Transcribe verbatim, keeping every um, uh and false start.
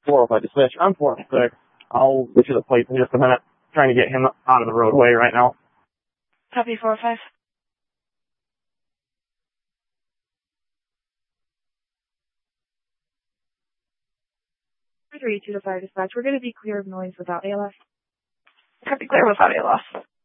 four oh five dispatch. I'm four oh six. I'll get you the plates in just a minute. Trying to get him out of the roadway right now. Copy four oh five. three two to fire dispatch. We're going to be clear of noise without A L S. Copy clear without A L S.